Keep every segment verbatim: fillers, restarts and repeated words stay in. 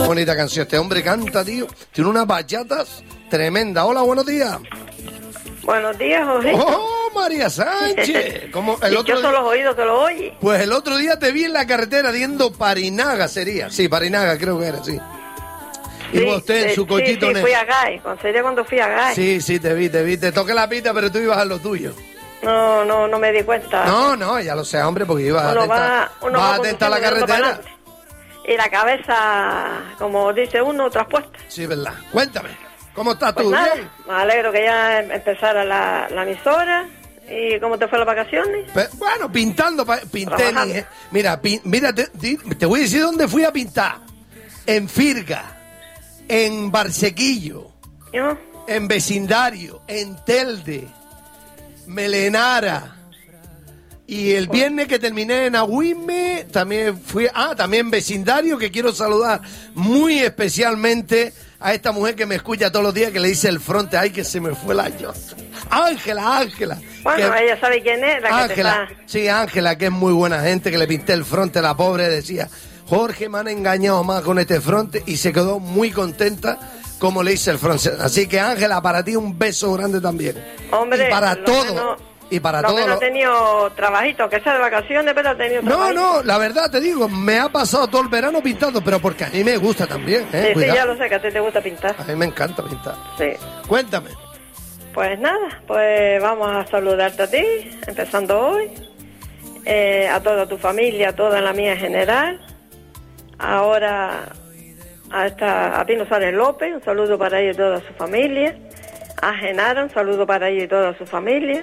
bonita canción. Este hombre canta, tío. Tiene unas bachatas tremendas. Hola, buenos días. Buenos días, Jorge. ¡Oh, María Sánchez! ¿Cómo el otro Yo son día? los oídos que lo oye. Pues el otro día te vi en la carretera yendo Parinaga, sería. Sí, Parinaga creo que era, sí. Sí, Iba usted en sí, su cochito. Sí, sí, fui a Gai. Sería cuando fui a Gai. Sí, sí, te vi, te vi. Te toqué la pita, pero tú ibas a lo tuyo. No, no, no me di cuenta. No, no, ya lo sé, hombre, porque ibas Uno a va, uno va atenta a la conduciendo para carretera. adelante. Y la cabeza, como dice uno, traspuesta. Sí, verdad. Cuéntame, ¿cómo estás Pues tú? nada, ¿Bien? me alegro que ya empezara la, la emisora. ¿Y cómo te fue las vacaciones? Pe- bueno, pintando, pa- pinté. Trabajando. ni- Mira, pin- mira te, te- te voy a decir dónde fui a pintar. En Firga, en Barsequillo, ¿No? en Vecindario, en Telde, Melenara. Y el viernes que terminé en Agüime, también fui, ah, también Vecindario, que quiero saludar muy especialmente a esta mujer que me escucha todos los días, que le dice el fronte, ay, que se me fue el año. Ángela, Ángela. Bueno, que- ella sabe quién es, la que Ángela, te está... sí, Ángela, que es muy buena gente, que le pinté el fronte, la pobre decía, Jorge, me han engañado más con este fronte, y se quedó muy contenta como le hice el fronte. Así que Ángela, para ti un beso grande también. Hombre, y para lo todo, menos- y para lo todo. menos lo- ha tenido trabajito, que sea de vacaciones, pero ha tenido No, trabajito. no, la verdad te digo, me ha pasado todo el verano pintando, pero porque a mí me gusta también, ¿eh? Sí, sí, Cuidado. ya lo sé, que a ti te gusta pintar. A mí me encanta pintar. Sí. Cuéntame. Pues nada, pues vamos a saludarte a ti, empezando hoy, eh, a toda tu familia, a toda la mía en general. Ahora a, esta, a Pino Suárez López, un saludo para ella y toda su familia. A Genara, un saludo para ella y toda su familia.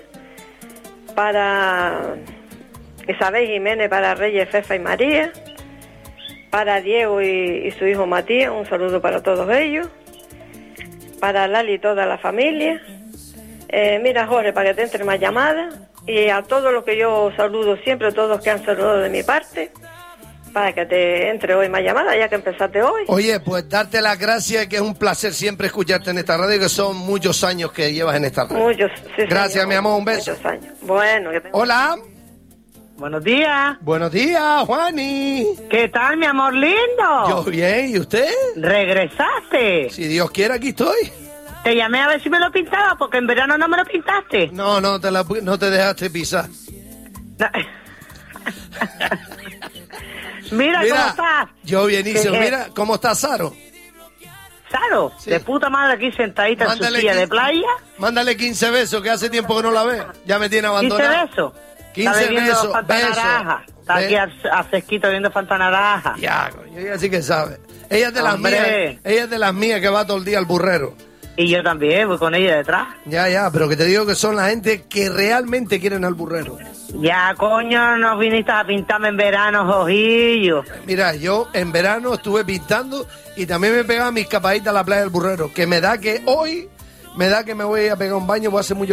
Para Isabel Jiménez, para Reyes, Fefa y María. Para Diego y, y su hijo Matías, un saludo para todos ellos. Para Lali y toda la familia. Eh, mira, Jorge, para que te entre más llamadas. Y a todos los que yo saludo siempre, todos los que han saludado de mi parte, para que te entre hoy más llamadas, ya que empezaste hoy. Oye, pues darte las gracias, que es un placer siempre escucharte en esta radio, que son muchos años que llevas en esta radio. Muchos, sí, Gracias, señor, mi amor, un beso. Muchos años. Bueno, que tengo... Hola. Buenos días. Buenos días, Juani. ¿Qué tal, mi amor lindo? Yo bien, ¿y usted? ¿Regresaste? Si Dios quiere, aquí estoy. Te llamé a ver si me lo pintaba, porque en verano no me lo pintaste. No, no te, la, pu- no te dejaste pisar. Mira, ¿cómo estás? Yo bienísimo. ¿Qué, qué? Mira, ¿cómo está Saro? Saro, Sí. de puta madre aquí sentadita Mándale en su silla quince de playa. Mándale quince besos, que hace tiempo que no la ve. Ya me tiene quince abandonado. besos. quince Está bebiendo besos, Fanta besos. naranja. Está Be- aquí a, a fresquito viendo Fanta naranja. Ya, coño, ella sí que sabe. Ella es de las Hombre. mías. Ella es de las mías que va todo el día al burrero. Y yo también, voy con ella detrás. Ya, ya, pero que te digo que son la gente que realmente quieren al burrero. Ya, coño, no viniste a pintarme en verano, ojillo. Mira, yo en verano estuve pintando y también me pegaba mis capaditas a la playa del burrero, que me da que hoy, me da que me voy a pegar un baño, voy a hacer mucho